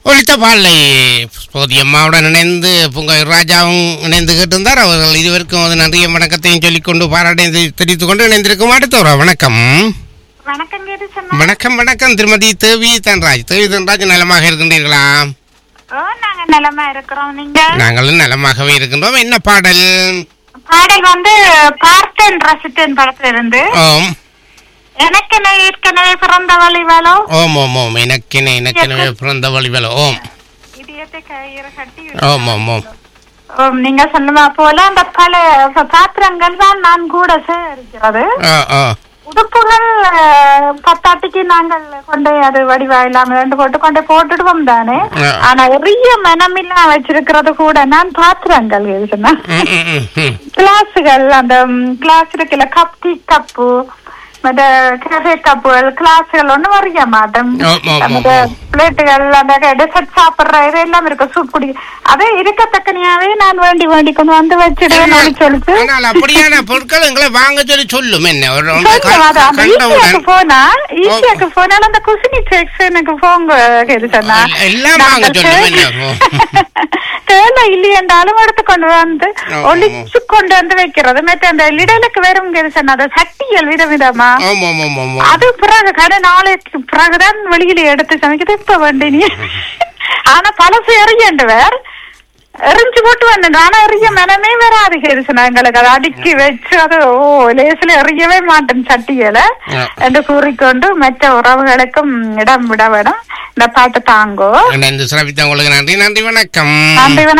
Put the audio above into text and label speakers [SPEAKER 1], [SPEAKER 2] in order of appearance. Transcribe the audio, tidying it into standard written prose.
[SPEAKER 1] ஒழித்த பாலை போதியம்மாவுடன் இணைந்து பூங்காயூர் ராஜாவும் இணைந்து கேட்டிருந்தார். அவர்கள் இருவருக்கும் அது நன்றிய வணக்கத்தையும் சொல்லிக்கொண்டு பாராட்டை தெரிவித்துக் கொண்டு இணைந்திருக்கும். அடுத்த வணக்கம். வணக்கம் வணக்கம் திருமதி தேவி தன்ராஜ். தேவி தன்ராஜ் நலமாக இருக்கின்றீர்களா? நாங்களும் நலமாகவே இருக்கின்றோம். என்ன பாடல்?
[SPEAKER 2] பாடல் வந்து பார்த்தேன் ரசித்தேன் படத்துல இருந்து எனக்கென ஏற்கனவே பிறந்த வழிவலோ.
[SPEAKER 1] ஓம் ஓம் ஓம் எனக்கெனவே பிறந்த வழிவலோ. ஓம்
[SPEAKER 2] இதயத்தை கயிறு கட்டி.
[SPEAKER 1] ஓம் ஓம் ஓம்.
[SPEAKER 2] நீங்க சொன்ன போல அந்த பல பாத்திரங்கள் தான் நான் கூட சேரிக்கிறது. உடுப்புகள் பத்தாட்டிக்கு நாங்கள் கொண்டு அது வடிவா இல்லாம ரெண்டு போட்டுடுவோம் தானே. ஆனா பெரிய மனமில்லா வச்சிருக்கிறது கூட நான் பாத்திரங்கள் கிளாஸுகள், அந்த கிளாஸ் இருக்குல்ல, கப் டீ கப்பு மற்ற கேஃபே கப்புகள் கிளாஸுகள் ஒண்ணு வரைய மாட்டேன். பிளேட்டுகள் அந்த டெசர்ட் சாப்பிடுற இது எல்லாம் இருக்கு. சூப் குடி அதே இருக்கத்தக்கனையாவே நான் வேண்டி கொண்டு வந்து வச்சிடுவேன் சொல்லிட்டு.
[SPEAKER 1] அப்படியான பொருட்கள் எங்களை வாங்க சொல்லி சொல்லும். என்ன
[SPEAKER 2] போனா ஈஸியாக்கு போனா அந்த குசினி செக்ஷனுக்கு போங்க சொன்னா தேவை இல்லையென்றாலும் எடுத்து கொண்டு வந்து ஒளிச்சு கொண்டு வந்து வைக்கிறது. மற்ற அந்த லிடலுக்கு வெறும் சொன்ன அந்த சட்டியல் விதவிதமா அது பிறகு கடை நாளைக்கு பிறகுதான் வெளியில எடுத்து சமைக்கிறது. இப்ப வேண்டி ஆனா பழசு எறியண்டுவர் எரிஞ்சு போட்டு வந்து ஆனா எறிய மனமே வராது. எங்களுக்கு அதை அடுக்கி வச்சு அது லேசில எறியவே மாட்டேன் சட்டியலை என்று கூறிக்கொண்டு மற்ற உறவுகளுக்கும் இடம் விட வேணும். இந்த பாட்டு தாங்கோ.
[SPEAKER 1] நன்றி வணக்கம்.
[SPEAKER 2] நன்றி.